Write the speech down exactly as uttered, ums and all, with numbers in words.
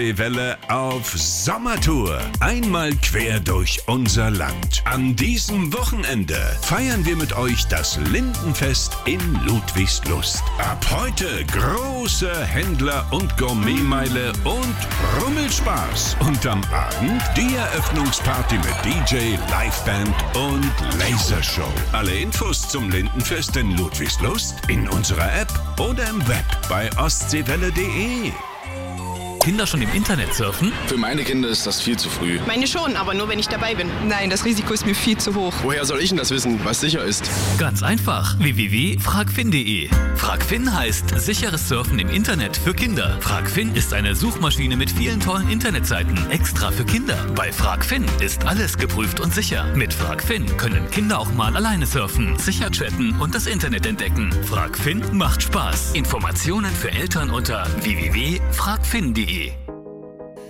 Welle auf Sommertour. Einmal quer durch unser Land. An diesem Wochenende feiern wir mit euch das Lindenfest in Ludwigslust. Ab heute große Händler- und Gourmetmeile und Rummelspaß. Und am Abend die Eröffnungsparty mit D J, Liveband und Lasershow. Alle Infos zum Lindenfest in Ludwigslust in unserer App oder im Web bei ostseewelle punkt de. Kinder schon im Internet surfen? Für meine Kinder ist das viel zu früh. Meine schon, aber nur wenn ich dabei bin. Nein, das Risiko ist mir viel zu hoch. Woher soll ich denn das wissen, was sicher ist? Ganz einfach. w w w punkt fragfin punkt de. Fragfin heißt sicheres Surfen im Internet für Kinder. Fragfin ist eine Suchmaschine mit vielen tollen Internetseiten extra für Kinder. Bei Fragfin ist alles geprüft und sicher. Mit Fragfin können Kinder auch mal alleine surfen, sicher chatten und das Internet entdecken. Fragfin macht Spaß. Informationen für Eltern unter w w w punkt fragfin punkt de.